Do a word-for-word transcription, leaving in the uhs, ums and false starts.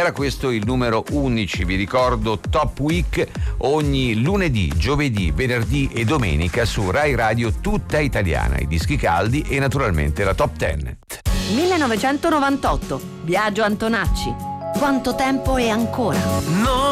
Era questo il numero undici. Vi ricordo Top Week ogni lunedì, giovedì, venerdì e domenica su Rai Radio tutta italiana, i dischi caldi e naturalmente la Top dieci. millenovecentonovantotto, Biagio Antonacci. Quanto tempo è ancora? No.